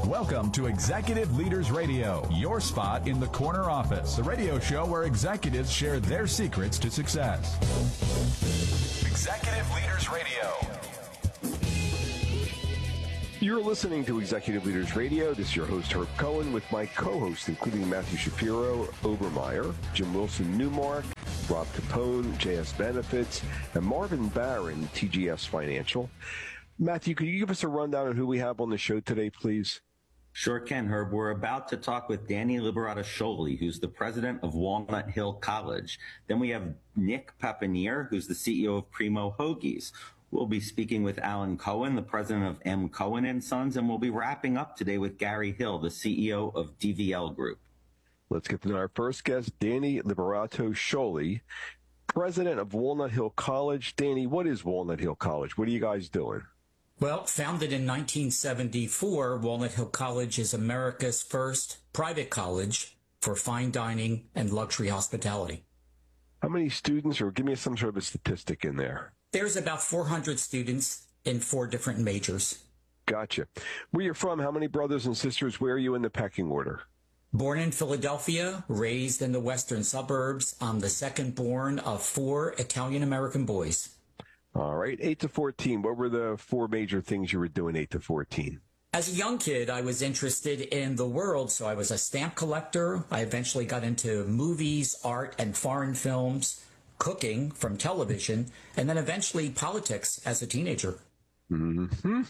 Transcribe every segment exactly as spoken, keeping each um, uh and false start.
Welcome to Executive Leaders Radio, your spot in the corner office, a radio show where executives share their secrets to success. Executive Leaders Radio. You're listening to Executive Leaders Radio. This is your host, Herb Cohen, with my co-hosts, including Matthew Shapiro, Obermeyer, Jim Wilson, Newmark, Rob Capone, J S Benefits, and Marvin Barron, T G S Financial. Matthew, could you give us a rundown on who we have on the show today, please? Sure can, Herb. We're about to talk with Danny Liberata-Scioli, who's the president of Walnut Hill College. Then we have Nick Papanier, who's the C E O of Primo Hoagies. We'll be speaking with Alan Cohen, the president of M. Cohen and Sons, and we'll be wrapping up today with Gary Hill, the C E O of D V L Group. Let's get to our first guest, Danny Liberata-Scioli, president of Walnut Hill College. Danny, what is Walnut Hill College? What are you guys doing? Well, founded in nineteen seventy-four, Walnut Hill College is America's first private college for fine dining and luxury hospitality. How many students, or give me some sort of a statistic in there? There's about four hundred students in four different majors. Gotcha. Where you're from, how many brothers and sisters, where are you in the pecking order? Born in Philadelphia, raised in the western suburbs, I'm the second born of four Italian-American boys. All right, eight to fourteen. What were the four major things you were doing eight to fourteen? As a young kid, I was interested in the world, so I was a stamp collector. I eventually got into movies, art, and foreign films, cooking from television, and then eventually politics as a teenager. Mm-hmm.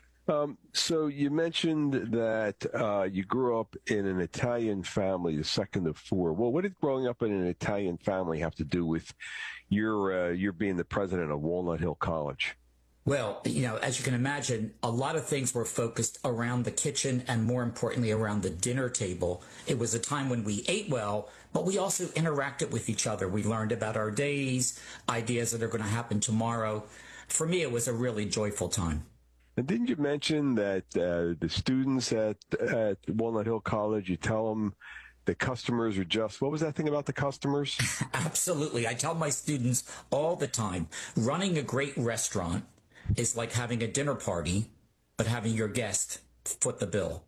Um, so you mentioned that uh, you grew up in an Italian family, the second of four. Well, what did growing up in an Italian family have to do with your uh, your being the president of Walnut Hill College? Well, you know, as you can imagine, a lot of things were focused around the kitchen and, more importantly, around the dinner table. It was a time when we ate well, but we also interacted with each other. We learned about our days, ideas that are going to happen tomorrow. For me, it was a really joyful time. And didn't you mention that uh, the students at, at Walnut Hill College, you tell them the customers are just, what was that thing about the customers? Absolutely. I tell my students all the time, running a great restaurant is like having a dinner party, but having your guest foot the bill.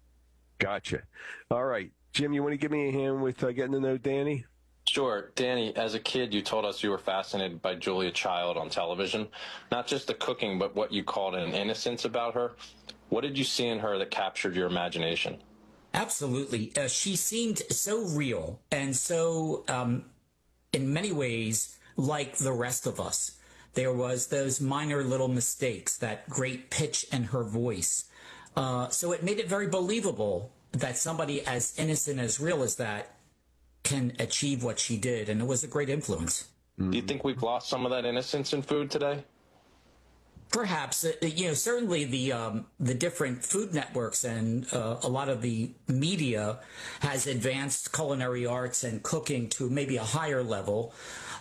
Gotcha. All right. Jim, you want to give me a hand with uh, getting to know Danny? Sure. Danny, as a kid, you told us you were fascinated by Julia Child on television. Not just the cooking, but what you called an innocence about her. What did you see in her that captured your imagination? Absolutely. Uh, she seemed so real and so, um, in many ways, like the rest of us. There was those minor little mistakes, that great pitch in her voice. Uh, so it made it very believable that somebody as innocent, as real as that, can achieve what she did, and it was a great influence. Do you think we've lost some of that innocence in food today? Perhaps. Uh, you know, certainly the um, the different food networks and uh, a lot of the media has advanced culinary arts and cooking to maybe a higher level.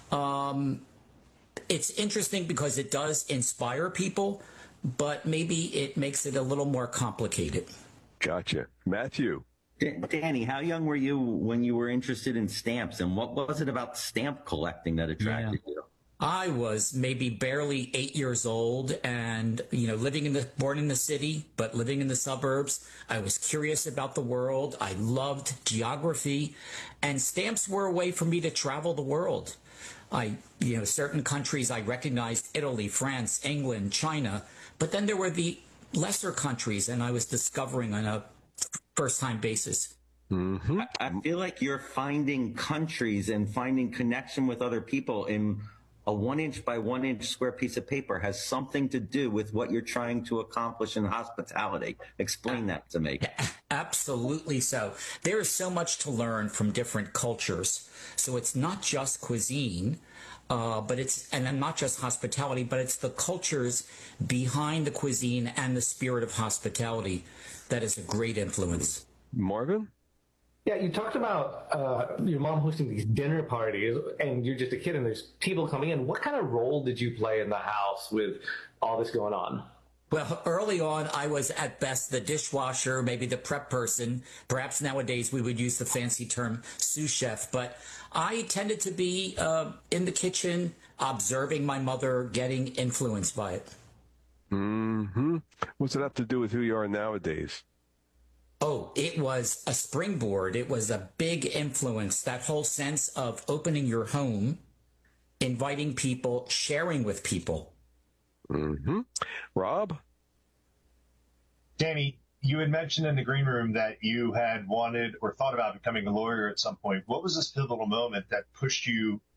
Um, it's interesting because it does inspire people, but maybe it makes it a little more complicated. Gotcha. Matthew. Danny, how young were you when you were interested in stamps, and what was it about stamp collecting that attracted yeah. you? I was maybe barely eight years old and, you know, living in the, born in the city, but living in the suburbs. I was curious about the world. I loved geography, and stamps were a way for me to travel the world. I, you know, certain countries I recognized: Italy, France, England, China, but then there were the lesser countries, and I was discovering on a first-time basis. Mm-hmm. I, I feel like you're finding countries and finding connection with other people in a one-inch by one-inch square piece of paper has something to do with what you're trying to accomplish in hospitality. Explain that to me. Absolutely so. There is so much to learn from different cultures. So it's not just cuisine, uh, but it's and not just hospitality, but it's the cultures behind the cuisine and the spirit of hospitality that is a great influence. Marvin? Yeah, you talked about uh, your mom hosting these dinner parties, and you're just a kid, and there's people coming in. What kind of role did you play in the house with all this going on? Well, early on, I was at best the dishwasher, maybe the prep person. Perhaps nowadays we would use the fancy term sous chef. But I tended to be uh, in the kitchen, observing my mother, getting influenced by it. Mm-hmm. What's it have to do with who you are nowadays? Oh, it was a springboard. It was a big influence. That whole sense of opening your home, inviting people, sharing with people. Mm-hmm. Rob? Danny, you had mentioned in the green room that you had wanted or thought about becoming a lawyer at some point. What was this pivotal moment that pushed you